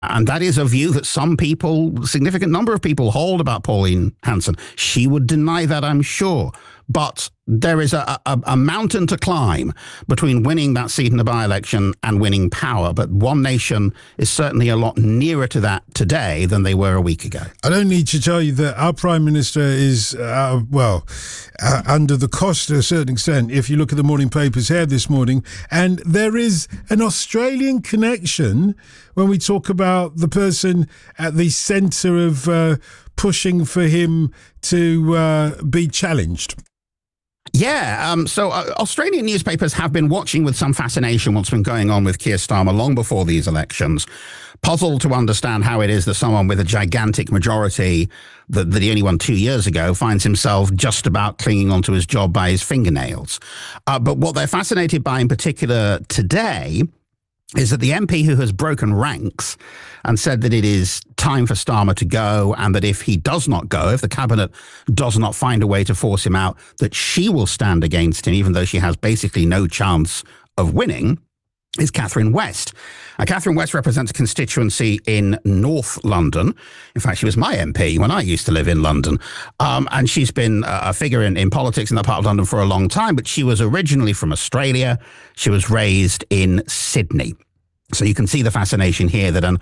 And that is a view that some people, significant number of people, hold about Pauline Hanson. She would deny that, I'm sure. But there is a mountain to climb between winning that seat in the by-election and winning power. But One Nation is certainly a lot nearer to that today than they were a week ago. I don't need to tell you that our Prime Minister is, under the cost to a certain extent, if you look at the morning papers here this morning. And there is an Australian connection when we talk about the person at the centre of pushing for him to be challenged. Yeah, so Australian newspapers have been watching with some fascination what's been going on with Keir Starmer long before these elections, puzzled to understand how it is that someone with a gigantic majority that he only won 2 years ago finds himself just about clinging onto his job by his fingernails. But what they're fascinated by in particular today is that the MP who has broken ranks and said that it is time for Starmer to go, and that if he does not go, if the cabinet does not find a way to force him out, that she will stand against him, even though she has basically no chance of winning, is Catherine West. Catherine West represents a constituency in North London. In fact, she was my MP when I used to live in London. And she's been a figure in politics in that part of London for a long time, but she was originally from Australia. She was raised in Sydney. So you can see the fascination here that an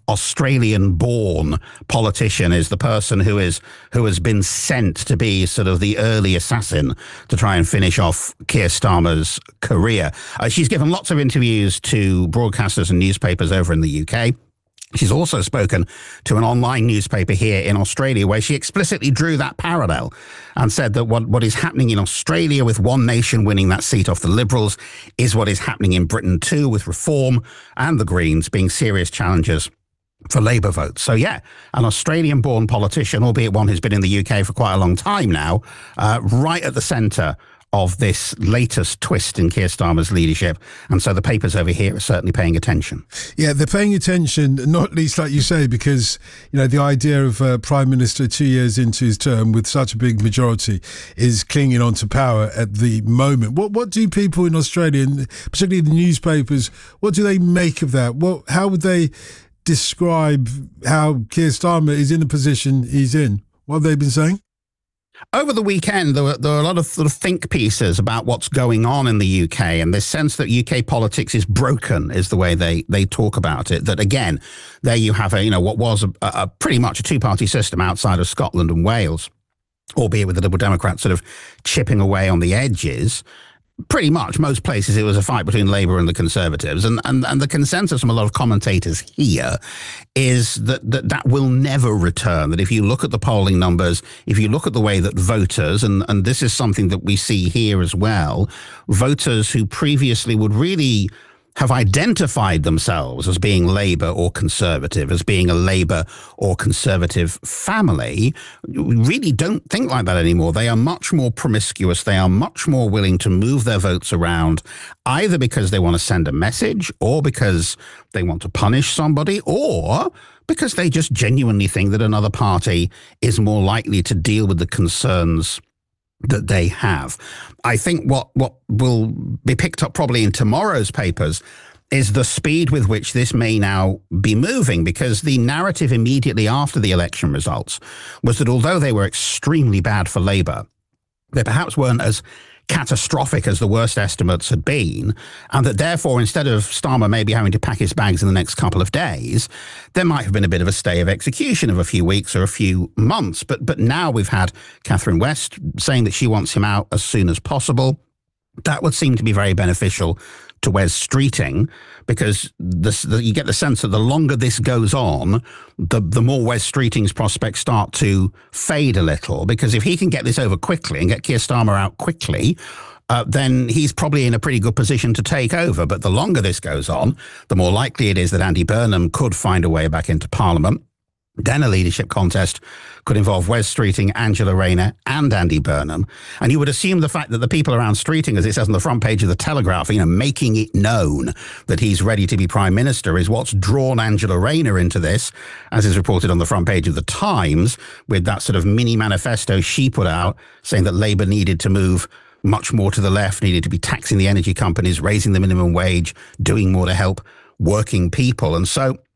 Australian-born politician is the person who has been sent to be sort of the early assassin to try and finish off Keir Starmer's career. She's given lots of interviews to broadcasters and newspapers over in the UK. She's also spoken to an online newspaper here in Australia where she explicitly drew that parallel and said that what is happening in Australia with One Nation winning that seat off the Liberals is what is happening in Britain too, with Reform and the Greens being serious challengers for Labour votes. So yeah, an Australian-born politician, albeit one who's been in the UK for quite a long time now, right at the centre of this latest twist in Keir Starmer's leadership. And so the papers over here are certainly paying attention. Yeah, they're paying attention, not least, like you say, because, you know, the idea of a Prime Minister 2 years into his term with such a big majority is clinging on to power at the moment. What do people in Australia, and particularly the newspapers, what do they make of that? How would they describe how Keir Starmer is in the position he's in? What have they been saying? Over the weekend, there were a lot of sort of think pieces about what's going on in the UK, and this sense that UK politics is broken is the way they talk about it. That again, there you have what was a pretty much a two-party system outside of Scotland and Wales, albeit with the Liberal Democrats sort of chipping away on the edges. Pretty much most places it was a fight between Labour and the Conservatives, and the consensus from a lot of commentators here is that will never return. That if you look at the polling numbers, if you look at the way that voters, and this is something that we see here as well, voters who previously would really have identified themselves as being Labour or Conservative, as being a Labour or Conservative family, really don't think like that anymore. They are much more promiscuous. They are much more willing to move their votes around, either because they want to send a message or because they want to punish somebody or because they just genuinely think that another party is more likely to deal with the concerns that they have. I think what will be picked up probably in tomorrow's papers is the speed with which this may now be moving, because the narrative immediately after the election results was that although they were extremely bad for Labour, they perhaps weren't as catastrophic as the worst estimates had been, and that therefore, instead of Starmer maybe having to pack his bags in the next couple of days, there might have been a bit of a stay of execution of a few weeks or a few months. But now we've had Catherine West saying that she wants him out as soon as possible. That would seem to be very beneficial to Wes Streeting, because you get the sense that the longer this goes on, the more Wes Streeting's prospects start to fade a little, because if he can get this over quickly and get Keir Starmer out quickly, then he's probably in a pretty good position to take over. But the longer this goes on, the more likely it is that Andy Burnham could find a way back into Parliament. Then a leadership contest could involve Wes Streeting, Angela Rayner and Andy Burnham. And you would assume the fact that the people around Streeting, as it says on the front page of the Telegraph, making it known that he's ready to be Prime Minister is what's drawn Angela Rayner into this, as is reported on the front page of the Times, with that sort of mini manifesto she put out saying that Labour needed to move much more to the left, needed to be taxing the energy companies, raising the minimum wage, doing more to help working people. And so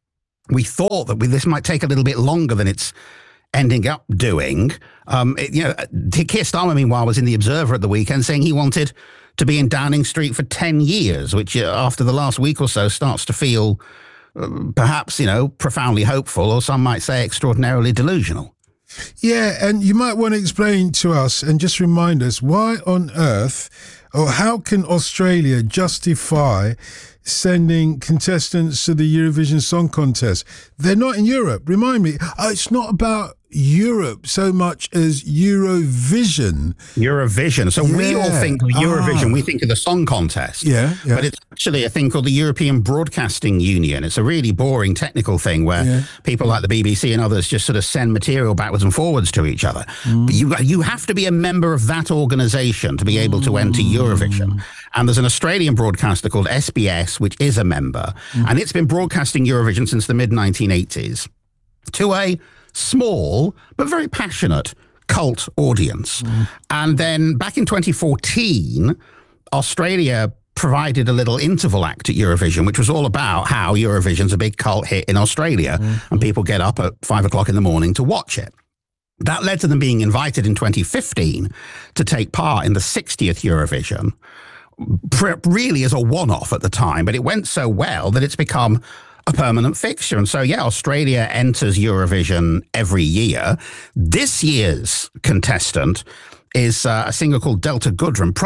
we thought that this might take a little bit longer than it's ending up doing. Keir Starmer, meanwhile, was in The Observer at the weekend saying he wanted to be in Downing Street for 10 years, which after the last week or so starts to feel perhaps, profoundly hopeful, or some might say extraordinarily delusional. Yeah, and you might want to explain to us and just remind us why on earth, or how can Australia justify sending contestants to the Eurovision Song Contest? They're not in Europe. Remind me, it's not about Europe so much as Eurovision. Eurovision. So we all think of Eurovision, we think of the song contest. Yeah. But it's actually a thing called the European Broadcasting Union. It's a really boring technical thing where people like the BBC and others just sort of send material backwards and forwards to each other. But you have to be a member of that organisation to be able to enter Eurovision. And there's an Australian broadcaster called SBS, which is a member, and it's been broadcasting Eurovision since the mid-1980s to a small but very passionate cult audience. And then back in 2014, Australia provided a little interval act at Eurovision, which was all about how Eurovision's a big cult hit in Australia, and people get up at 5 o'clock in the morning to watch it. That led to them being invited in 2015 to take part in the 60th Eurovision, really as a one-off at the time, but it went so well that it's become a permanent fixture. And so, Australia enters Eurovision every year. This year's contestant is a singer called Delta Goodrem.